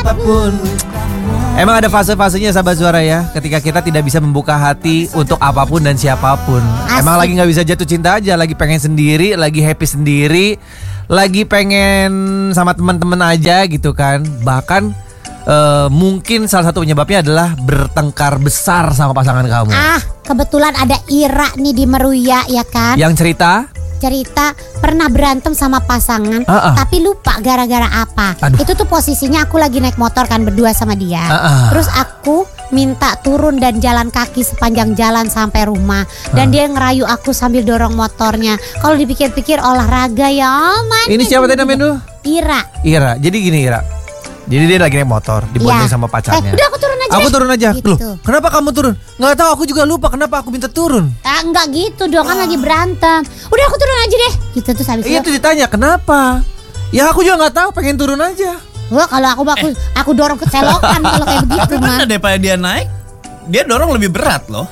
apapun. Emang ada fase-fasenya sahabat suara ya, ketika kita tidak bisa membuka hati untuk apapun dan siapapun. Emang lagi gak bisa jatuh cinta aja, lagi pengen sendiri, lagi happy sendiri, lagi pengen sama teman-teman aja gitu kan. Bahkan mungkin salah satu penyebabnya adalah bertengkar besar sama pasangan kamu. Kebetulan ada Ira nih di Meruya ya kan. Yang cerita pernah berantem sama pasangan, tapi lupa gara-gara apa. Itu tuh posisinya aku lagi naik motor kan berdua sama dia. Terus aku minta turun dan jalan kaki sepanjang jalan sampai rumah. Dan dia ngerayu aku sambil dorong motornya. Kalau dipikir-pikir olahraga ya aman. Ini siapa tadi namanya dulu? Ira. Jadi gini Ira, jadi dia lagi naik motor dibonceng sama pacarnya. Udah aku turun aja. Aku turun aja. Gitu. Loh, kenapa kamu turun? Nggak tahu, aku juga lupa kenapa aku minta turun. Enggak gitu dong, kan lagi berantem. Udah aku turun aja deh. Gitu tuh habis itu ditanya kenapa? Ya aku juga nggak tahu, pengen turun aja. Wah, kalau aku dorong ke selokan kalau kayak begitu mah. Mana daripada dia naik, dia dorong lebih berat loh.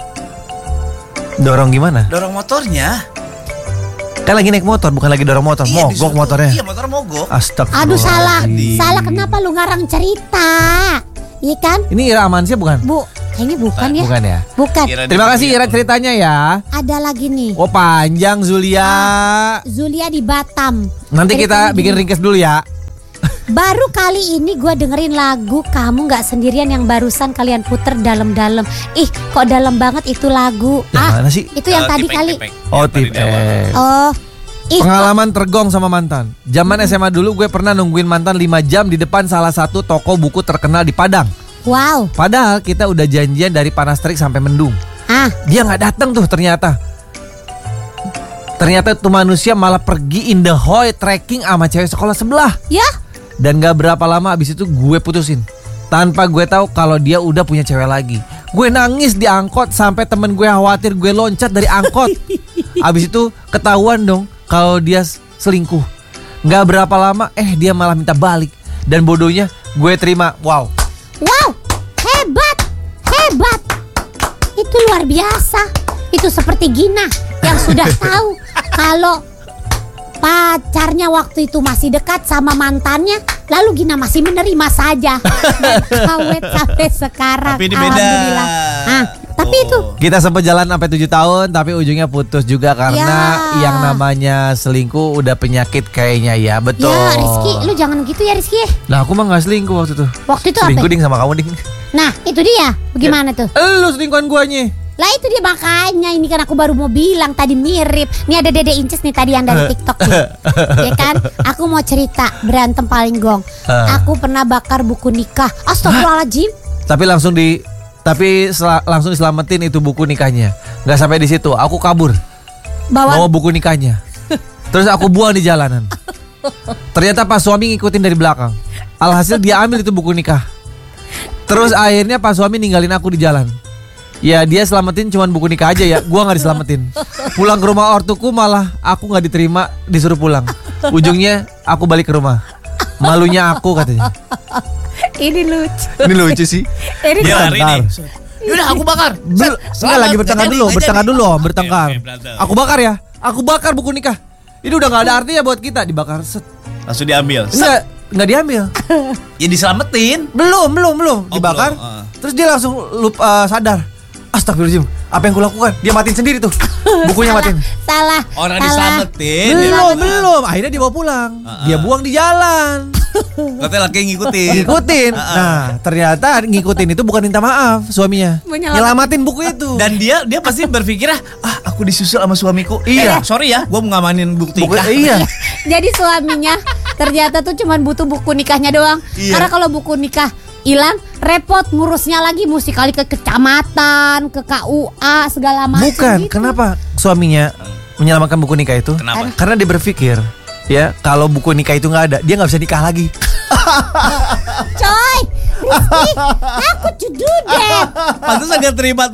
Dorong gimana? Dorong motornya. Kan lagi naik motor, bukan lagi dorong motor. Mogok motornya. Iya, motor mogok. Astagfirullah. Aduh salah kenapa lu ngarang cerita? Iya kan? Ini Ira Amansyah bukan? Kayaknya bukan ya. Bukan ya? Bukan. Terima kasih Ira ceritanya ya. Ada lagi nih. Oh panjang Zulia. Zulia di Batam. Nanti kita bikin ringkas dulu ya. Baru kali ini gue dengerin lagu Kamu Gak Sendirian yang barusan kalian puter dalam-dalam. Ih kok dalam banget itu lagu. Yang mana sih? Itu yang tadi kali. Oh Tipek. Pengalaman tergong sama mantan. Zaman SMA dulu gue pernah nungguin mantan 5 jam di depan salah satu toko buku terkenal di Padang. Wow. Padahal kita udah janjian dari panas terik sampai mendung. Dia gak datang tuh ternyata. Ternyata tuh manusia malah pergi in the hoy trekking sama cewek sekolah sebelah. Ya. Dan gak berapa lama abis itu gue putusin. Tanpa gue tahu kalau dia udah punya cewek lagi. Gue nangis di angkot sampai temen gue khawatir gue loncat dari angkot. Abis itu ketahuan dong kalau dia selingkuh. Gak berapa lama dia malah minta balik. Dan bodohnya gue terima. Wow, hebat. Itu luar biasa. Itu seperti Gina yang sudah tahu kalau pacarnya waktu itu masih dekat sama mantannya, lalu Gina masih menerima saja. Awet sampai sekarang. Tapi ini beda. Tapi itu kita sempat jalan sampai 7 tahun, tapi ujungnya putus juga karena yang namanya selingkuh udah penyakit kayaknya ya. Betul. Ya Rizky, lu jangan gitu ya Rizky. Lah aku mah gak selingkuh waktu itu. Waktu itu selingkuh apa? Ding sama kamu Ding. Nah itu dia. Bagaimana tuh? Lu selingkuhan guanya. Lah itu dia makanya, ini kan aku baru mau bilang tadi mirip. Nih ada Dede Inces nih tadi yang dari TikTok nih. Ya kan? Aku mau cerita berantem paling gong. Aku pernah bakar buku nikah. Astagfirullahaladzim. Tapi langsung diselamatin itu buku nikahnya. Gak sampai di situ, aku kabur. Bawa buku nikahnya. Terus aku buang di jalanan. Ternyata pas suami ngikutin dari belakang. Alhasil dia ambil itu buku nikah. Terus akhirnya pas suami ninggalin aku di jalan. Ya dia selamatin cuman buku nikah aja ya. Gua gak diselamatin. Pulang ke rumah ortuku malah aku gak diterima, disuruh pulang. Ujungnya aku balik ke rumah. Malunya aku katanya. Ini lucu. Ini lucu sih. Dia lari nih. Yaudah aku bakar. Enggak lagi bertengkar dulu. Aku bakar ya. Aku bakar buku nikah. Ini udah gak ada artinya buat kita. Dibakar set. Langsung diambil. Enggak diambil. Ya diselamatin. Belum dibakar. Terus dia langsung sadar. Astagfirullahaladzim, apa yang kulakukan? Dia matiin sendiri tuh. Bukunya matiin. Salah. Orang diselamatin. Belum. Akhirnya dibawa pulang. Dia buang di jalan. Katanya laki ngikutin. Nah ternyata ngikutin itu bukan minta maaf suaminya, nyelamatin buku itu. Dan dia pasti berpikir aku disusul sama suamiku. Iya. Sorry ya, gue mau ngamanin bukti nikah. Iya. Jadi suaminya ternyata tuh cuman butuh buku nikahnya doang. Karena kalau buku nikah hilang, repot ngurusnya lagi, mesti kali ke kecamatan, ke KUA segala macam. Bukan, gitu. Kenapa suaminya menyelamatkan buku nikah itu? Kenapa? Karena dia berpikir ya kalau buku nikah itu nggak ada, dia nggak bisa nikah lagi. Coy, Rizky, aku cududet. Pantes agak terima